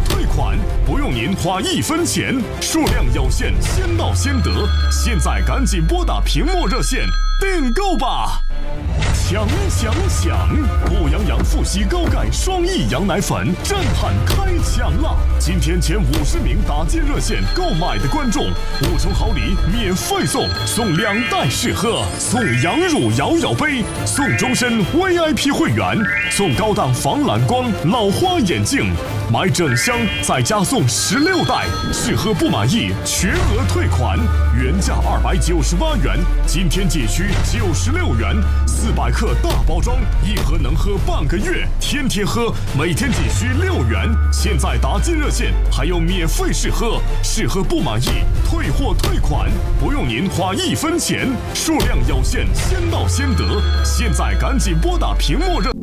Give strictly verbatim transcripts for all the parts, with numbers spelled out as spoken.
退款，不用您花一分钱，数量有限，先到先得。现在赶紧拨打屏幕热线订购吧！抢抢抢！步羊羊富硒高钙双益羊奶粉震撼开抢了！今天前五十名打进热线购买的观众，五重好礼免费送，送两袋试喝，送羊乳摇摇杯，送终身 V I P 会员，送高档防蓝光老花眼镜，买整箱再加送十六袋，试喝不满意全额退款，原价二百九十八元，今天仅需九十六元，四百克大包装，一盒能喝半个月，天天喝，每天仅需六元。现在打进热线还有免费试喝，试喝不满意退货退款，不用您花一分钱，数量有限，先到先得。现在赶紧拨打屏幕热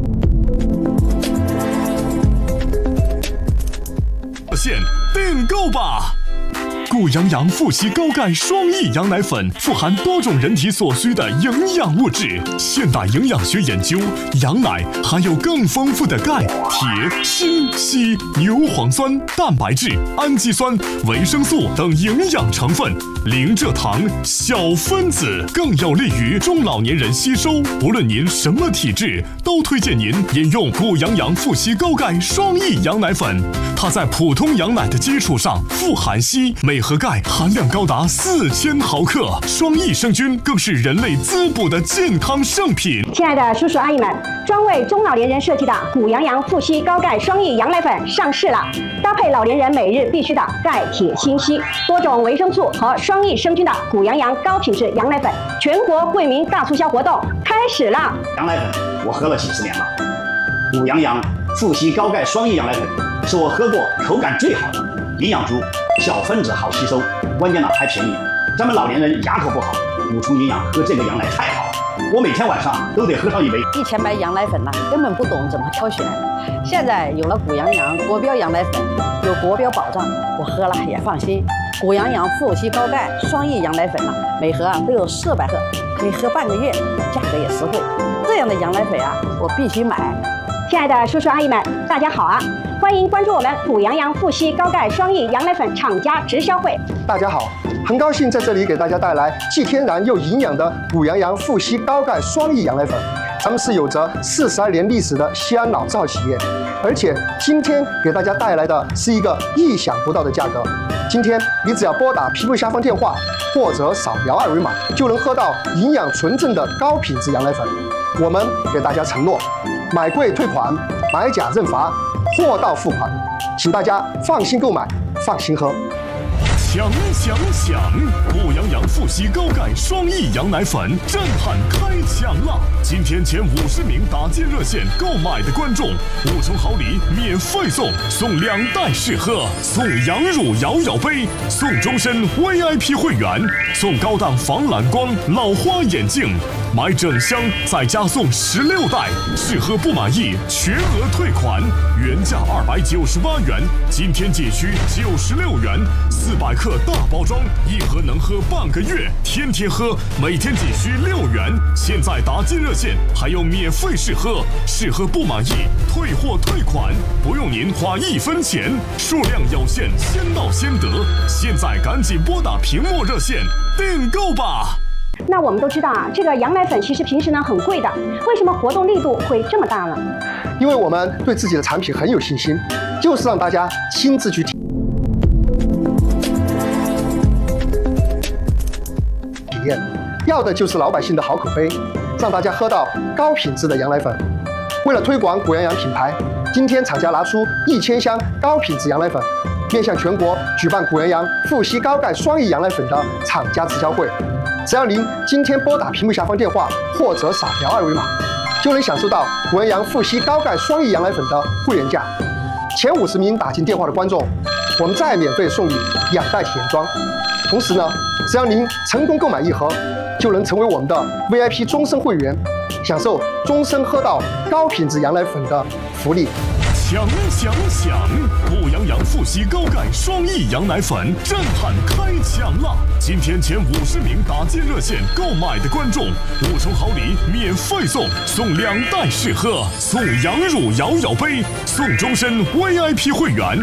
线订购吧！顾羊羊富硒高钙双益羊奶粉富含多种人体所需的营养物质。现代营养学研究，羊奶含有更丰富的钙、铁、锌、硒、牛磺酸、蛋白质、氨基酸、维生素等营养成分，零蔗糖、小分子，更有利于中老年人吸收。无论您什么体质，都推荐您饮用顾羊羊富硒高钙双益羊奶粉。它在普通羊奶的基础上富含硒，镁和钙含量高达四千毫克，双益生菌更是人类滋补的健康圣品。 亲爱的叔叔阿姨们，专为中老年人设计的顾羊羊富硒高钙双益羊奶粉上市了，搭配老年人每日必需的钙、铁、锌、硒多种维生素和双益生菌的顾羊羊高品质羊奶粉，全国惠民大促销活动开始了。 羊奶粉我喝了几十年了，顾羊羊富硒高钙双益羊奶粉是我喝过口感最好的，营养足，小分子好吸收，关键呢还便宜。咱们老年人牙口不好，补充营养喝这个羊奶太好了，我每天晚上都得喝上一杯。 以前买羊奶粉呢，根本不懂怎么挑选，现在有了顾羊羊国标羊奶粉，有国标保障，我喝了也放心。顾羊羊富硒高钙双益羊奶粉呢，每盒啊都有四百克，可以喝半个月，价格也实惠。这样的羊奶粉啊，我必须买。 亲爱的叔叔阿姨们，大家好啊！欢迎关注我们顾羊羊富硒高钙双益羊奶粉厂家直销会。 大家好，很高兴在这里给大家带来既天然又营养的顾羊羊富硒高钙双益羊奶粉。咱们是有着四十二年历史的西安老字企业，而且今天给大家带来的是一个意想不到的价格。今天你只要拨打屏幕下方电话，或者扫描二维码，就能喝到营养纯正的高品质羊奶粉。我们给大家承诺，买贵退款，买假认罚，货到付款，请大家放心购买，放心喝。 抢抢抢！顾羊羊富硒高钙双益羊奶粉震撼开抢了！今天前五十名打进热线购买的观众，五重好礼免费送，送两袋试喝，送羊乳摇摇杯，送终身 V I P 会员，送高档防蓝光老花眼镜。买整箱再加送十六袋，试喝不满意全额退款，原价二百九十八元，今天仅需九十六元，四百克大包装，一盒能喝半个月，天天喝，每天仅需六元。现在打进热线还有免费试喝，试喝不满意退货退款，不用您花一分钱，数量有限，先到先得。现在赶紧拨打屏幕热线订购吧！ 那我们都知道啊，这个羊奶粉其实平时呢很贵的，为什么活动力度会这么大呢？ 因为我们对自己的产品很有信心，就是让大家亲自去体验，要的就是老百姓的好口碑，让大家喝到高品质的羊奶粉。为了推广顾羊羊品牌，今天厂家拿出一千箱高品质羊奶粉，面向全国举办顾羊羊富硒高钙双益羊奶粉的厂家直销会。只要您今天拨打屏幕下方电话或者扫描二维码，就能享受到顾羊羊富硒高钙双益羊奶粉的会员价。前五十名打进电话的观众，我们再免费送你两袋体验装。同时呢，只要您成功购买一盒，就能成为我们的 V I P 终身会员，享受终身喝到高品质羊奶粉的福利。 抢抢抢！顾羊羊富硒高钙双益羊奶粉震撼开抢了！今天前五十名打进热线购买的观众，五重好礼免费送，送两袋试喝，送羊乳摇摇杯，送终身 V I P 会员。